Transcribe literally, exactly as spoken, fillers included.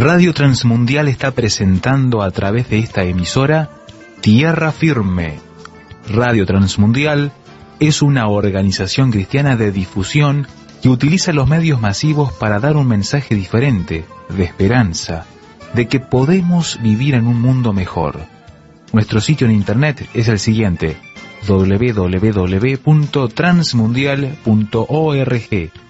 Radio Transmundial está presentando a través de esta emisora Tierra Firme. Radio Transmundial es una organización cristiana de difusión que utiliza los medios masivos para dar un mensaje diferente, de esperanza, de que podemos vivir en un mundo mejor. Nuestro sitio en internet es el siguiente: doble u doble u doble u punto transmundial punto org.